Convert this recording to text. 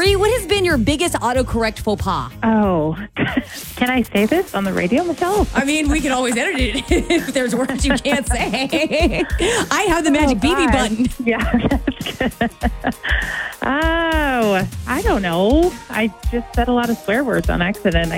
Bree, what has been your biggest autocorrect faux pas? Oh, can I say this on the radio, Michelle? I mean, we can always edit it if there's words you can't say. I have the magic BB button. Yeah, that's good. Oh, I don't know. I just said a lot of swear words on accident. I